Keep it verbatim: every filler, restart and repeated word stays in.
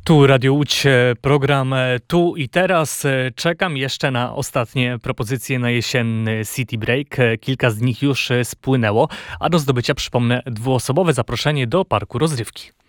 Tu Radio Łódź, e, program e, Tu i Teraz. E, Czekam jeszcze na ostatnie propozycje na jesienny City Break. E, Kilka z nich już e, spłynęło, a do zdobycia, przypomnę, dwuosobowe zaproszenie do parku rozrywki.